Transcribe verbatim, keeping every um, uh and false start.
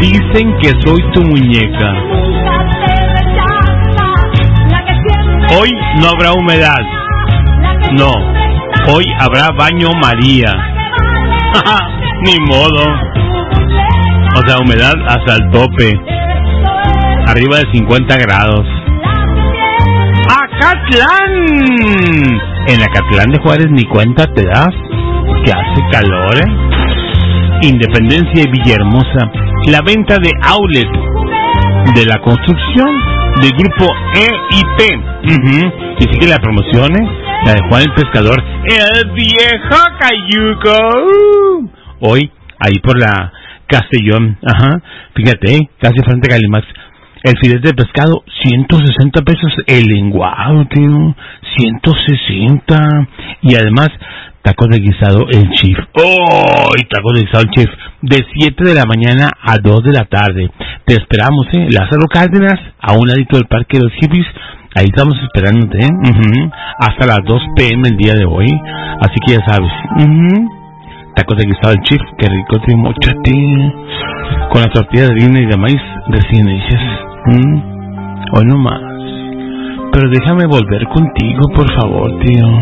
Dicen que soy tu muñeca. Hoy no habrá humedad. No, hoy habrá baño María. Ni modo. O sea, humedad hasta el tope. Arriba de cincuenta grados. ¡Acatlán! En Acatlán de Juárez ni cuenta te das que hace calor, ¿eh? Independencia y Villahermosa. La venta de outlet de la construcción del grupo E y P. Uh-huh. Y sigue la promoción, ¿eh? La de Juan el Pescador. El viejo cayuco. Hoy, ahí por la Castellón. Ajá. Fíjate, ¿eh? Casi frente a Calimax. El filete de pescado, ciento sesenta pesos. El lenguado, tío, ciento sesenta. Y además, tacos de guisado el Chief. ¡Oh! Y tacos de guisado el Chief. De siete de la mañana a dos de la tarde. Te esperamos, ¿eh? Lázaro Cárdenas, a un ladito del Parque de los Hippies. Ahí estamos esperándote, ¿eh? Uh-huh. Hasta las dos pm el día de hoy. Así que ya sabes. Uh-huh. Tacos de guisado el Chief. Qué rico, tío, mochate. Con las tortillas de harina y de maíz recién hechas. ¿Mm? Hoy no más. Pero déjame volver contigo, por favor, tío.